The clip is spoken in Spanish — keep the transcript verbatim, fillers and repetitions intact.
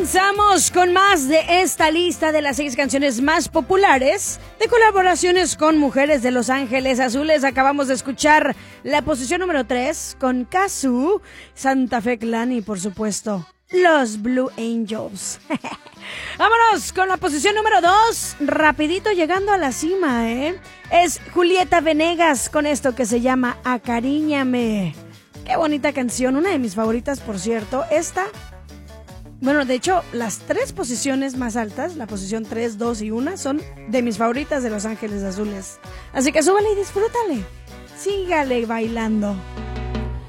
Avanzamos con más de esta lista de las seis canciones más populares de colaboraciones con mujeres de Los Ángeles Azules. Acabamos de escuchar la posición número tres con Cazzu, Santa Fe Clan y por supuesto los Blue Angels. Vámonos con la posición número dos, rapidito llegando a la cima, ¿eh? Es Julieta Venegas con esto que se llama Acariñame. Qué bonita canción, una de mis favoritas, por cierto. Esta, bueno, de hecho, las tres posiciones más altas, la posición tres, dos y uno, son de mis favoritas de Los Ángeles Azules. Así que súbale y disfrútale. Sígale bailando.